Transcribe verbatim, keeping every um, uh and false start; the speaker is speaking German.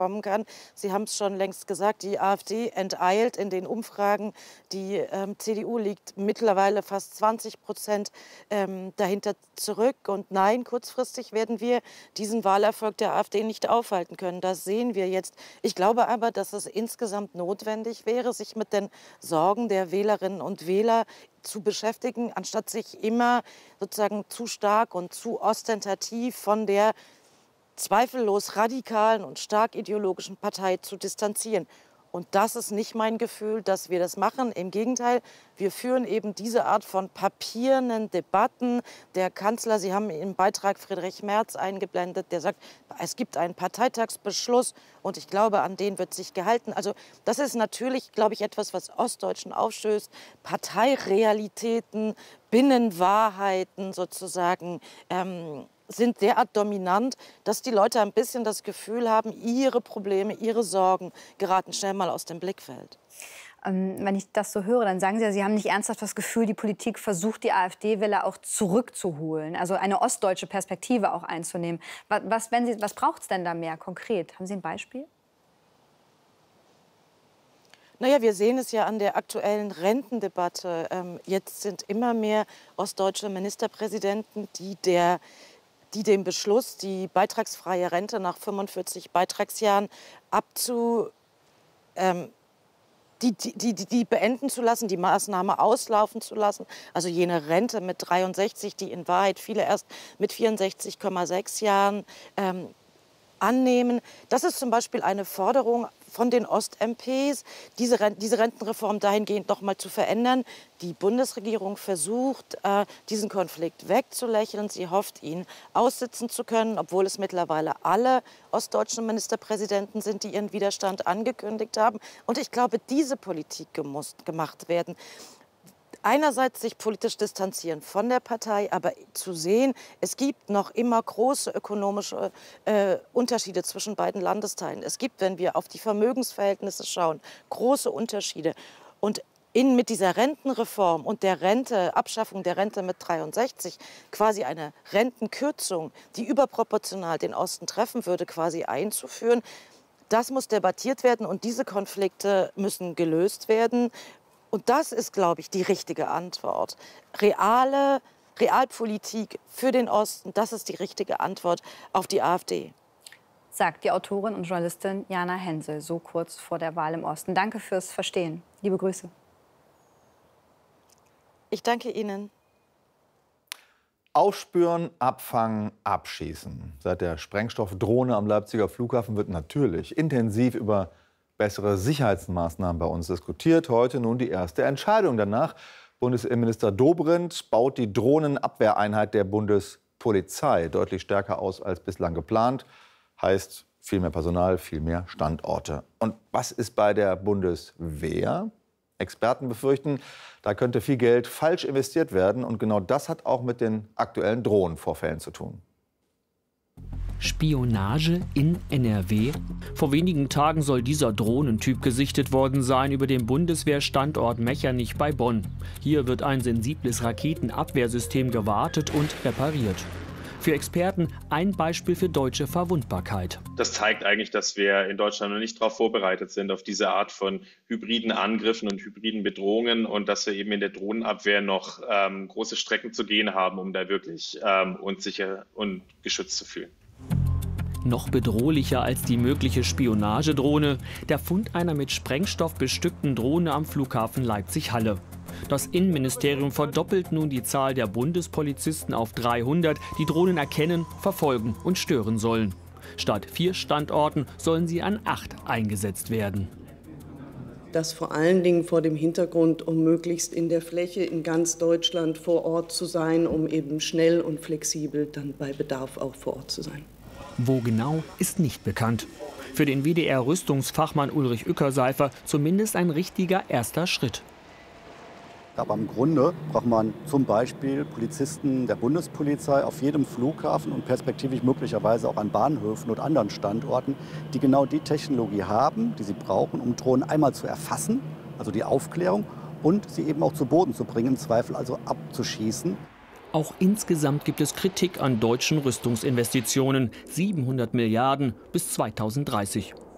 kommen kann. Sie haben es schon längst gesagt, die AfD enteilt in den Umfragen. Die ähm, C D U liegt mittlerweile fast zwanzig Prozent ähm, dahinter zurück. Und nein, kurzfristig werden wir diesen Wahlerfolg der AfD nicht aufhalten können. Das sehen wir jetzt. Ich glaube aber, dass es insgesamt notwendig wäre, sich mit den Sorgen der Wählerinnen und Wähler zu beschäftigen, anstatt sich immer sozusagen zu stark und zu ostentativ von der zweifellos radikalen und stark ideologischen Partei zu distanzieren. Und das ist nicht mein Gefühl, dass wir das machen. Im Gegenteil, wir führen eben diese Art von papierenden Debatten. Der Kanzler, Sie haben im Beitrag Friedrich Merz eingeblendet, der sagt, es gibt einen Parteitagsbeschluss und ich glaube, an den wird sich gehalten. Also das ist natürlich, glaube ich, etwas, was Ostdeutschen aufstößt. Parteirealitäten, Binnenwahrheiten sozusagen, ähm, sind derart dominant, dass die Leute ein bisschen das Gefühl haben, ihre Probleme, ihre Sorgen geraten schnell mal aus dem Blickfeld. Ähm, wenn ich das so höre, dann sagen Sie ja, Sie haben nicht ernsthaft das Gefühl, die Politik versucht, die AfD-Wähler auch zurückzuholen, also eine ostdeutsche Perspektive auch einzunehmen. Was, was, wenn Sie, was braucht es denn da mehr konkret? Haben Sie ein Beispiel? Naja, wir sehen es ja an der aktuellen Rentendebatte. Ähm, jetzt sind immer mehr ostdeutsche Ministerpräsidenten, die der die dem Beschluss, die beitragsfreie Rente nach fünfundvierzig Beitragsjahren abzu, ähm, die, die, die, die beenden zu lassen, die Maßnahme auslaufen zu lassen. Also jene Rente mit dreiundsechzig, die in Wahrheit viele erst mit vierundsechzig Komma sechs Jahren ähm, annehmen. Das ist zum Beispiel eine Forderung von den Ost-M Ps, diese, diese Rentenreform dahingehend noch mal zu verändern. Die Bundesregierung versucht, äh, diesen Konflikt wegzulächeln. Sie hofft, ihn aussitzen zu können, obwohl es mittlerweile alle ostdeutschen Ministerpräsidenten sind, die ihren Widerstand angekündigt haben. Und ich glaube, diese Politik muss gemacht werden. Einerseits sich politisch distanzieren von der Partei, aber zu sehen, es gibt noch immer große ökonomische äh, Unterschiede zwischen beiden Landesteilen. Es gibt, wenn wir auf die Vermögensverhältnisse schauen, große Unterschiede. Und in, mit dieser Rentenreform und der Rente, Abschaffung der Rente mit dreiundsechzig, quasi eine Rentenkürzung, die überproportional den Osten treffen würde, quasi einzuführen, das muss debattiert werden und diese Konflikte müssen gelöst werden. Und das ist, glaube ich, die richtige Antwort. Reale Realpolitik für den Osten, das ist die richtige Antwort auf die AfD. Sagt die Autorin und Journalistin Jana Hensel, so kurz vor der Wahl im Osten. Danke fürs Verstehen. Liebe Grüße. Ich danke Ihnen. Aufspüren, abfangen, abschießen. Seit der Sprengstoffdrohne am Leipziger Flughafen wird natürlich intensiv über bessere Sicherheitsmaßnahmen bei uns diskutiert. Heute nun die erste Entscheidung danach. Bundesinnenminister Dobrindt baut die Drohnenabwehreinheit der Bundespolizei deutlich stärker aus als bislang geplant. Heißt viel mehr Personal, viel mehr Standorte. Und was ist bei der Bundeswehr? Experten befürchten, da könnte viel Geld falsch investiert werden. Und genau das hat auch mit den aktuellen Drohnenvorfällen zu tun. Spionage in N R W? Vor wenigen Tagen soll dieser Drohnentyp gesichtet worden sein über dem Bundeswehrstandort Mechernich bei Bonn. Hier wird ein sensibles Raketenabwehrsystem gewartet und repariert. Für Experten ein Beispiel für deutsche Verwundbarkeit. Das zeigt eigentlich, dass wir in Deutschland noch nicht darauf vorbereitet sind, auf diese Art von hybriden Angriffen und hybriden Bedrohungen und dass wir eben in der Drohnenabwehr noch ähm, große Strecken zu gehen haben, um da wirklich ähm, uns sicher und geschützt zu fühlen. Noch bedrohlicher als die mögliche Spionagedrohne, der Fund einer mit Sprengstoff bestückten Drohne am Flughafen Leipzig-Halle. Das Innenministerium verdoppelt nun die Zahl der Bundespolizisten auf dreihundert, die Drohnen erkennen, verfolgen und stören sollen. Statt vier Standorten sollen sie an acht eingesetzt werden. Das vor allen Dingen vor dem Hintergrund, um möglichst in der Fläche in ganz Deutschland vor Ort zu sein, um eben schnell und flexibel dann bei Bedarf auch vor Ort zu sein. Wo genau, ist nicht bekannt. Für den W D R-Rüstungsfachmann Ulrich Ueckerseifer zumindest ein richtiger erster Schritt. Aber im Grunde braucht man zum Beispiel Polizisten der Bundespolizei auf jedem Flughafen und perspektivisch möglicherweise auch an Bahnhöfen und anderen Standorten, die genau die Technologie haben, die sie brauchen, um Drohnen einmal zu erfassen, also die Aufklärung, und sie eben auch zu Boden zu bringen, im Zweifel also abzuschießen. Auch insgesamt gibt es Kritik an deutschen Rüstungsinvestitionen. siebenhundert Milliarden bis zweitausenddreißig.